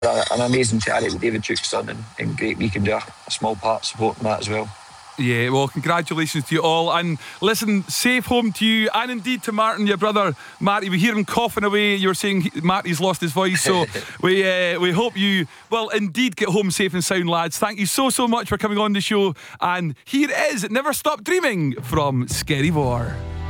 an amazing charity with David Duke's son, and great we can do a small part supporting that as well. Yeah, well, congratulations to you all. And listen, safe home to you, and indeed to Martin, your brother, Marty. We hear him coughing away. You were saying Marty's lost his voice, so we hope you will indeed get home safe and sound, lads. Thank you so much for coming on the show. And here is Never Stop Dreaming from Scary War.